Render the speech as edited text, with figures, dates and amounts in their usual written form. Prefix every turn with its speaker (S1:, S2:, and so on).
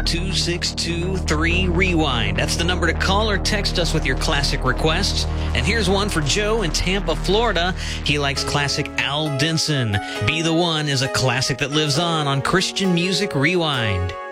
S1: 888-262-3REWIND. That's the number to call or text us with your classic requests. And here's one for Joe in Tampa, Florida. He likes classic Al Denson. Be the One is a classic that lives on Christian Music Rewind.